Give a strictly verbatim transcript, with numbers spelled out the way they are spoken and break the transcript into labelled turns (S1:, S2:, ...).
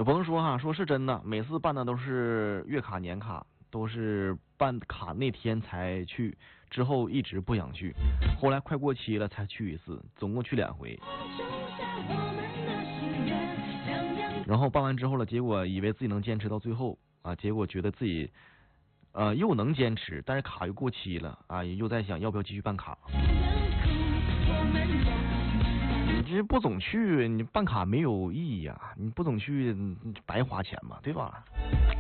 S1: 有朋友说哈，说是真的，每次办的都是月卡年卡，都是办卡那天才去，之后一直不想去，后来快过期了才去一次，总共去两回。然后办完之后了，结果以为自己能坚持到最后啊，结果觉得自己呃又能坚持，但是卡又过期了啊，又在想要不要继续办卡。你这不总去，你办卡没有意义啊！你不总去，白花钱嘛，对吧？